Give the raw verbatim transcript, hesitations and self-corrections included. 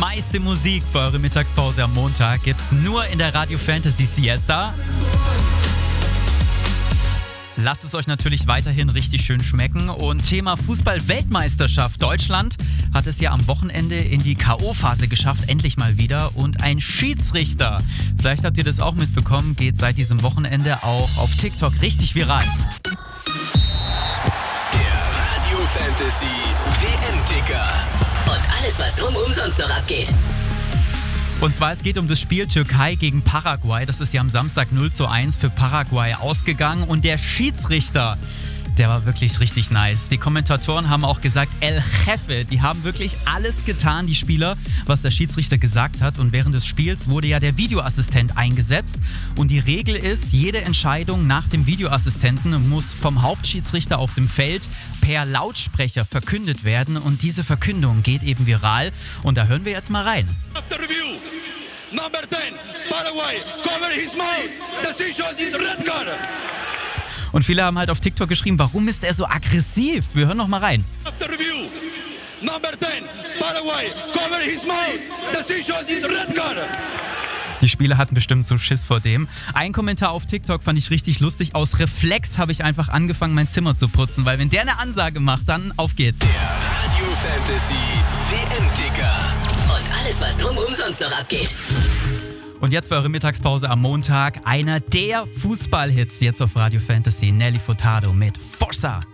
meiste Musik für eure Mittagspause am Montag gibt's nur in der Radio Fantasy Siesta. Lasst es euch natürlich weiterhin richtig schön schmecken. Und Thema Fußball-Weltmeisterschaft. Deutschland hat es ja am Wochenende in die K O-Phase geschafft, endlich mal wieder. Und ein Schiedsrichter, vielleicht habt ihr das auch mitbekommen, geht seit diesem Wochenende auch auf TikTok richtig viral. Der Radio Fantasy W M-Ticker. Und alles, was drumherum sonst noch abgeht. Und zwar, es geht um das Spiel Türkei gegen Paraguay. Das ist ja am Samstag null zu eins für Paraguay ausgegangen. Und der Schiedsrichter, der war wirklich richtig nice. Die Kommentatoren haben auch gesagt, El Jefe, die haben wirklich alles getan, die Spieler, was der Schiedsrichter gesagt hat. Und während des Spiels wurde ja der Videoassistent eingesetzt. Und die Regel ist, jede Entscheidung nach dem Videoassistenten muss vom Hauptschiedsrichter auf dem Feld per Lautsprecher verkündet werden. Und diese Verkündung geht eben viral. Und da hören wir jetzt mal rein. After review, number ten, Paraguay, cover his mouth. Decision is red card. Und viele haben halt auf TikTok geschrieben, warum ist er so aggressiv? Wir hören noch mal rein. After review, number ten, Paraguay, cover his mouth. Decision is red card. Die Spieler hatten bestimmt so Schiss vor dem. Ein Kommentar auf TikTok fand ich richtig lustig. Aus Reflex habe ich einfach angefangen, mein Zimmer zu putzen, weil wenn der eine Ansage macht, dann auf geht's. Der Radio Fantasy W M-Ticker. Und alles, was drumherum sonst noch abgeht. Und jetzt für eure Mittagspause am Montag einer der Fußballhits jetzt auf Radio Fantasy. Nelly Furtado mit Forza.